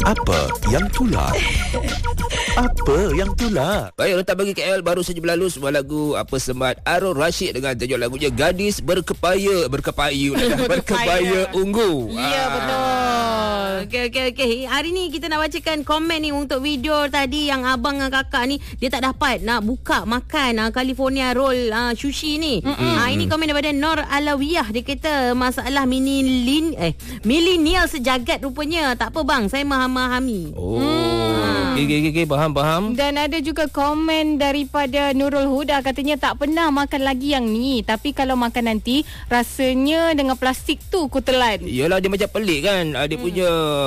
Apa yang tular? Apa yang tular? Baik, letak bagi KL baru saja berlalu sebuah lagu Semat Arul Rashid dengan tajuk lagunya Gadis Berkebaya Ungu. Ya, betul. Okey. Hari ni kita nak bacakan komen ni untuk video tadi yang abang dengan kakak ni dia tak dapat nak buka makan California roll sushi ni. Ini komen daripada Nur Alawiyah. Dia kata masalah milenial sejagat rupanya. Tak apa bang, saya memahami. Okay, faham. Dan ada juga komen daripada Nurul Huda, katanya tak pernah makan lagi yang ni, tapi kalau makan nanti rasanya dengan plastik tu ku telan. Yalah, dia macam pelik kan. Dia punya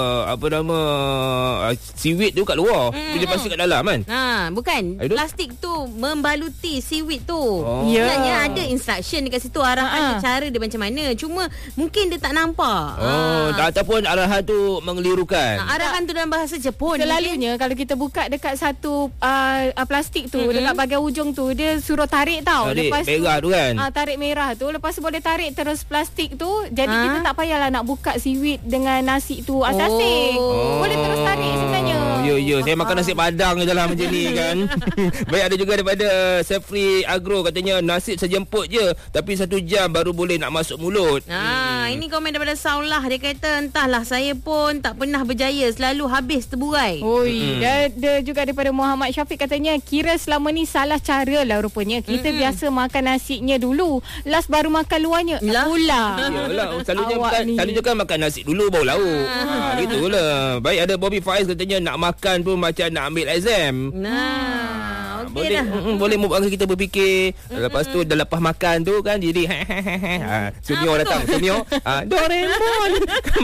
seaweed tu kat luar, dia plastik kat dalam kan. Bukan plastik tu membaluti seaweed tu. Ya. Sebenarnya ada instruction dekat situ, arahan cara dia macam mana. Cuma mungkin dia tak nampak. Ataupun arahan tu mengelirukan. Arahan tu dalam bahasa Jepun. Selalunya kalau kita buka dekat satu plastik tu, dekat bahagian ujung tu dia suruh tarik tau. Tarik lepas merah tu kan. Tarik merah tu, lepas tu boleh tarik terus plastik tu. Jadi kita tak payahlah nak buka seaweed dengan nasi tu asing. Boleh terus tarik sebenarnya. Ya, saya makan nasi padang je lah macam ni kan. Baik, ada juga daripada Sefri Agro, katanya nasib sejemput je, tapi 1 jam baru boleh nak masuk mulut. Ini komen daripada Saulah. Dia kata entahlah, saya pun tak pernah berjaya, selalu habis terburai. Dan ada juga daripada Muhammad Syafiq, katanya kira selama ni salah cara lah rupanya. Kita biasa makan nasinya dulu, last baru makan luarnya. Yalah, selalunya kan makan nasi dulu baru lauk. Gitulah. Baik, ada Bobby Faiz, katanya nak makan pun macam nak ambil exam. Boleh membuatkan kita berfikir. Lepas tu dah lepas makan tu kan, jadi senior datang, Doraemon